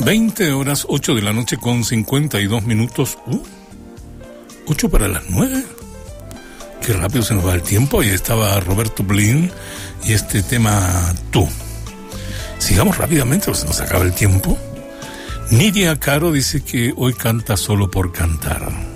20 horas, 8 de la noche con 52 minutos. 8 para las 9. Qué rápido se nos va el tiempo. Ahí estaba Roberto Blin y este tema Tú. Sigamos rápidamente, porque se nos acaba el tiempo. Nidia Caro dice que hoy canta solo por cantar.